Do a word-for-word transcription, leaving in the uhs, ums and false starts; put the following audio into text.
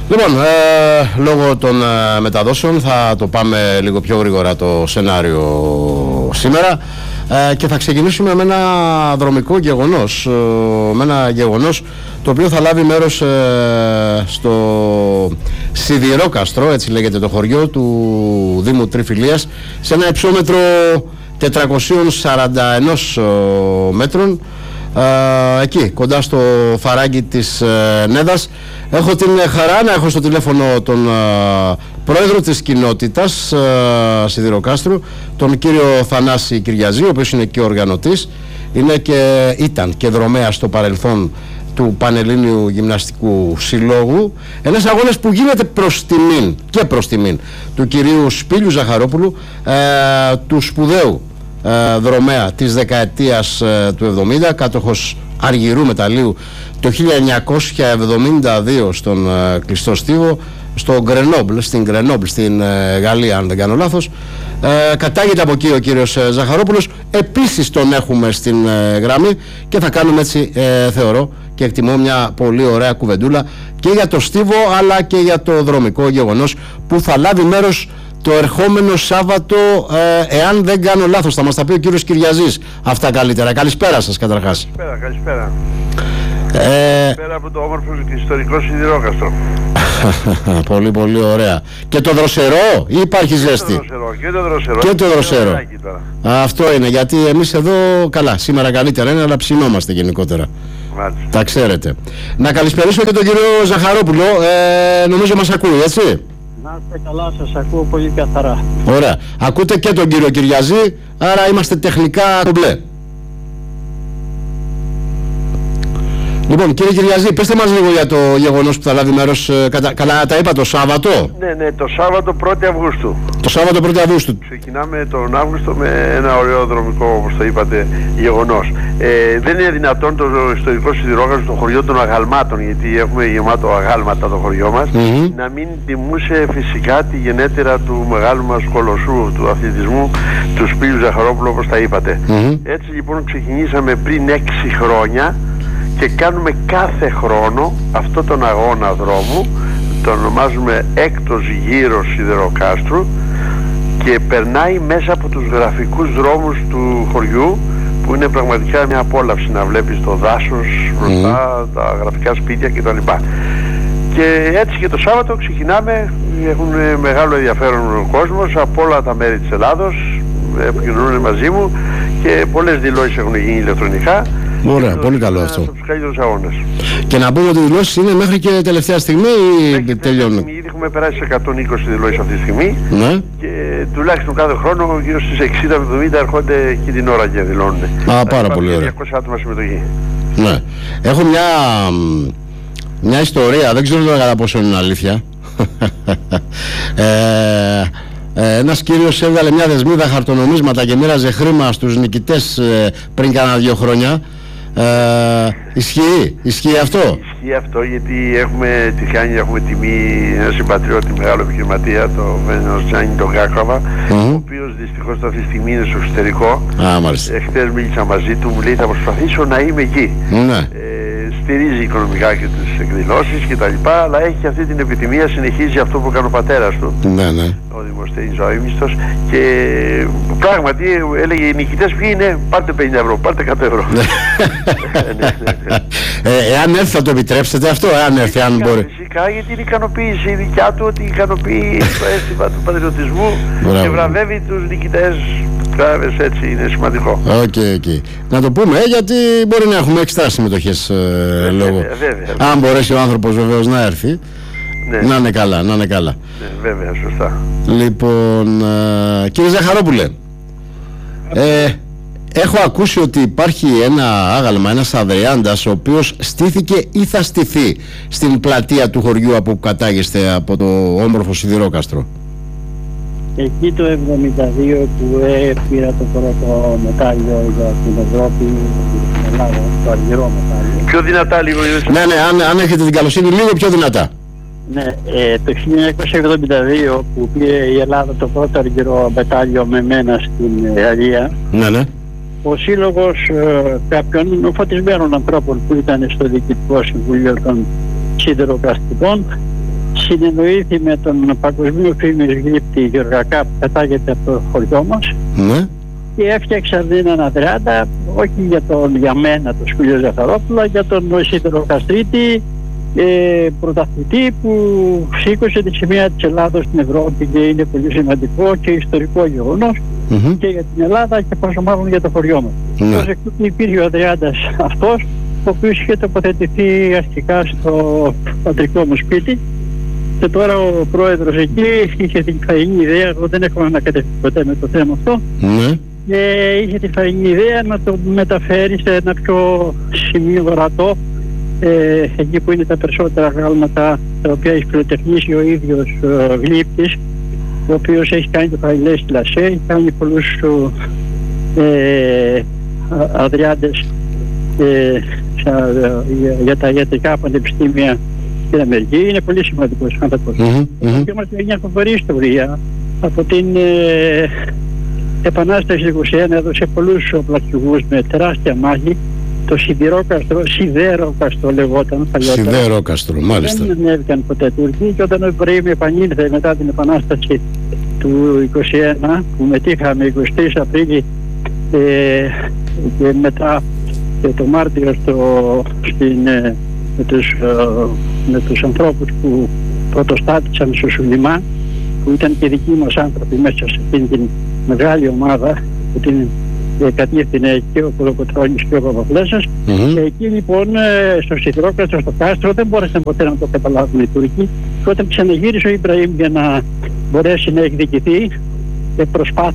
Λοιπόν, ε, λόγω των ε, μεταδόσεων θα το πάμε λίγο πιο γρήγορα το σενάριο σήμερα ε, και θα ξεκινήσουμε με ένα δρομικό γεγονός, ε, με ένα γεγονός το οποίο θα λάβει μέρος ε, στο Σιδηρόκαστρο, έτσι λέγεται το χωριό του Δήμου Τριφυλίας, σε ένα υψόμετρο τετρακόσια σαράντα ένα μέτρων, ε, εκεί κοντά στο φαράγγι της ε, Νέδας. Έχω την χαρά να έχω στο τηλέφωνο τον ε, πρόεδρο της κοινότητας ε, Σιδηροκάστρου, τον κύριο Θανάση Κυριαζή, ο οποίος είναι και οργανωτής, είναι και, ήταν και δρομέας στο παρελθόν του Πανελλήνιου Γυμναστικού Συλλόγου. Ένας αγώνας που γίνεται προς τιμήν και προς τιμήν του κυρίου Σπύλιου Ζαχαρόπουλου, ε, του σπουδαίου ε, δρομέα της δεκαετίας ε, του εβδομήντα, κάτοχος αργυρού μεταλλίου το χίλια εννιακόσια εβδομήντα δύο στον ε, κλειστό στίβο, στο Γκρενόμπλ, στην Γκρενόμπλ στην ε, Γαλλία, αν δεν κάνω λάθος. Ε, κατάγεται από εκεί ο κύριος ε, Ζαχαρόπουλος. Επίσης τον έχουμε στην ε, γραμμή και θα κάνουμε έτσι ε, θεωρώ και εκτιμώ μια πολύ ωραία κουβεντούλα και για το στίβο αλλά και για το δρομικό γεγονός που θα λάβει μέρος το ερχόμενο Σάββατο, ε, εάν δεν κάνω λάθος. Θα μας τα πει ο κύριος Κυριαζής αυτά καλύτερα. Καλησπέρα σας καταρχάς. Καλησπέρα, καλησπέρα. Ε... Καλησπέρα από το όμορφο και ιστορικό Σιδηρόκαστρο. Πολύ πολύ ωραία. Και το δροσερό ή υπάρχει ζέστη? Και το δροσερό. Και το δροσερό. Και το δροσερό. Αυτό είναι, γιατί εμείς εδώ καλά, σήμερα καλύτερα είναι, αλλά ψινόμαστε γενικότερα. Μάλιστα. Τα ξέρετε. Να καλησπερίσω και τον κύριο Ζαχαρόπουλο, ε, νομίζω μας ακούει, έτσι? Να είστε καλά, σας ακούω πολύ καθαρά. Ωραία. Ακούτε και τον κύριο Κυριαζή, άρα είμαστε τεχνικά κομπλέ. Λοιπόν, κύριε Κυριαζή, πέστε μας λίγο για το γεγονός που θα λάβει μέρος. Κατα... Καλά τα είπα, το Σάββατο. Ναι, ναι, το Σάββατο πρώτη Αυγούστου. Το Σάββατο πρώτη Αυγούστου. Ξεκινάμε τον Αύγουστο με ένα ωραίο δρομικό, όπως το είπατε, γεγονός. Ε, δεν είναι δυνατόν το ιστορικό Σιδηρόκαστρο, το χωριό των αγαλμάτων, γιατί έχουμε γεμάτο αγάλματα το χωριό μας, mm-hmm. να μην τιμούσε φυσικά τη γενέτειρα του μεγάλου μας κολοσσού του αθλητισμού, του Σπύλιου Ζαχαρόπουλου, όπως τα είπατε. Mm-hmm. Έτσι λοιπόν ξεκινήσαμε πριν έξι χρόνια και κάνουμε κάθε χρόνο αυτό τον αγώνα δρόμου, το ονομάζουμε έκτος γύρος Σιδηροκάστρου, και περνάει μέσα από τους γραφικούς δρόμους του χωριού, που είναι πραγματικά μια απόλαυση να βλέπεις το δάσος μπροστά, mm. τα γραφικά σπίτια κτλ. Και έτσι και το Σάββατο ξεκινάμε, έχουν μεγάλο ενδιαφέρον ο κόσμος από όλα τα μέρη της Ελλάδος, επικοινωνούν μαζί μου και πολλές δηλώσεις έχουν γίνει ηλεκτρονικά. Ωραία, πολύ καλό αυτό. Από τους καλύτερους αγώνες. Και να πούμε ότι οι δηλώσεις είναι μέχρι και τελευταία στιγμή ή τελειώνουν? Ήδη έχουμε περάσει εκατόν είκοσι δηλώσεις αυτή τη στιγμή, ναι. Και τουλάχιστον κάθε χρόνο γύρω στις εξήντα εβδομήντα έρχονται και την ώρα και δηλώνουν. Α, πάρα πολύ ωραία. διακόσια άτομα συμμετοχή. Ναι. Έχω μια, μια ιστορία, δεν ξέρω τώρα κατά πόσο είναι αλήθεια. ε, Ε, ένας κύριος έβγαλε μια δεσμίδα χαρτονομίσματα και μοίραζε χρήμα στους νικητές ε, πριν κάνα δύο χρόνια. Ε, ισχύει, ισχύει αυτό? Ισχύει αυτό, γιατί έχουμε τη Χάνη, έχουμε τιμή ένα συμπατριώτη μεγάλο επιχειρηματία, το Βένος Τζάνι τον Κάκραβα, mm-hmm. ο οποίος δυστυχώς αυτή τη στιγμή είναι στο εξωτερικό. Α, μάλιστα. Ε, χτες μίλησα μαζί του, μου λέει θα προσπαθήσω να είμαι εκεί. Ναι. Ε, στηρίζει οικονομικά και τις εκδηλώσεις και τα λοιπά, αλλά έχει αυτή την επιθυμία, συνεχίζει αυτό που έκανε ο πατέρας του, ναι, ναι. ο Δημοσθένης ο Αείμιστος, και πράγματι έλεγε οι νικητές ποιοι είναι, πάρτε πενήντα ευρώ, πάρτε εκατό ευρώ. ναι, ναι, ναι. Ε, εάν έρθει θα το επιτρέψετε αυτό, εάν έρθει, αν μπορεί? Φυσικά, γιατί είναι ικανοποίηση η δικιά του, ότι ικανοποιεί το αίσθημα του πατριωτισμού και βραβεύει τους νικητές. Έτσι είναι σημαντικό. Okay, okay. Να το πούμε, γιατί μπορεί να έχουμε εξτρά συμμετοχές ε, λόγω. Βέβαια, βέβαια. Αν μπορέσει ο άνθρωπος βεβαίως να έρθει, ναι. να είναι καλά, να είναι καλά. Ναι, βέβαια, σωστά. Λοιπόν, ε, κύριε Ζαχαρόπουλε, ε, έχω ακούσει ότι υπάρχει ένα άγαλμα, ένας Αδριάντας, ο οποίος στήθηκε ή θα στηθεί στην πλατεία του χωριού από που κατάγεστε, από το όμορφο Σιδηρόκαστρο. Εκεί το εβδομήντα δύο που ε, πήρα το πρώτο μετάλλιο για την Ευρώπη, στην Ελλάδα, το αργυρό μετάλλιο. Πιο δυνατά λίγο. Ναι, ναι, αν, αν έχετε την καλοσύνη, λίγο πιο δυνατά. Ναι, ε, το χίλια εννιακόσια εβδομήντα δύο που πήρε η Ελλάδα το πρώτο αργυρό μετάλλιο με μένα στην Γαλλία. Ναι, ναι. Ο σύλλογος ε, κάποιων φωτισμένων ανθρώπων που ήταν στο Διοικητικό Συμβούλιο των Σιδηροκαστικών συνεννοήθη με τον παγκοσμίου φήμης γλύπτη Γεωργακά που πετάγεται από το χωριό μας. Ναι. Και έφτιαξαν έναν Αδριάντα, όχι για, τον, για μένα τον Σκουλιο Ζαχαρόπουλο, για τον Σίδερο Καστρίτη, ε, πρωταθλητή που σήκωσε τη σημαία της Ελλάδος στην Ευρώπη και είναι πολύ σημαντικό και ιστορικό γεγονός mm-hmm. και για την Ελλάδα και πόσο μάλλον για το χωριό μας. Ναι. Ως εκ τούτου υπήρχε ο Αδριάντας αυτός, ο οποίος είχε τοποθετηθεί αρχικά στο πατρικό μου σπίτι και τώρα ο πρόεδρος εκεί είχε την φαϊνή ιδέα, εγώ δεν έχω ανακατευτεί ποτέ με το θέμα αυτό, ναι. και είχε την φαϊνή ιδέα να το μεταφέρει σε ένα πιο σημείο ορατό, ε, εκεί που είναι τα περισσότερα γάλματα τα οποία έχει φιλοτεχνήσει ο ίδιος ε, γλύπτης, ο οποίος έχει κάνει το Χαϊλές Λασέ, έχει κάνει πολλούς ε, Αδριάντες ε, για, για τα ιατρικά πανεπιστήμια στην Αμερική. Είναι πολύ σημαντικός άνθρωπος. Mm-hmm, mm-hmm. Και είμαστε μια φοβερή ιστορία. Από την ε, Επανάσταση του είκοσι ένα έδωσε πολλούς οπλαρχηγούς με τεράστια μάχη. Το Σιδηρόκαστρο, Σιδέροκαστρο λεγόταν παλιότερα. Σιδέροκαστρο, μάλιστα. Δεν ανέβηκαν ποτέ Τούρκοι και όταν ο Ιμπραήμ επανήλθε μετά την Επανάσταση του είκοσι ένα που μετήχαμε εικοστή τρίτη Απρίλη ε, και μετά και το Μάρτιο στο, στην, ε, με, τους, ε, με τους ανθρώπους που πρωτοστάτησαν στο Σουλιμάν, που ήταν και δικοί μας άνθρωποι μέσα σε αυτήν την μεγάλη ομάδα που την κατήφθηνε και ο Κολοκοτρώνης και ο Παπαφλέσσας. Mm-hmm. Και εκεί λοιπόν στο Σιδηρόκαστρο, στο κάστρο, δεν μπόρεσαν ποτέ να το καταλάβουν οι Τούρκοι. Και όταν ξαναγύρισε ο Ιμπραήμ για να μπορέσει να εκδικηθεί, προσπάθησε